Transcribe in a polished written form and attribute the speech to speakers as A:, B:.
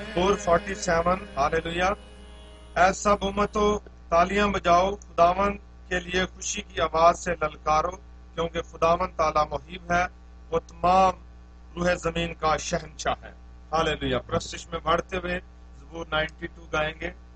A: जबूर 47। हालेलुया। ऐ सब उम्मतों, तालियां बजाओ, खुदावन के लिए खुशी की आवाज से ललकारो, क्योंकि खुदावन ताला मुहीब है, वो तमाम रूह जमीन का शहंशाह है। हालेलुया। प्रस्तिश में बढ़ते हुए जबूर 92 गाएंगे।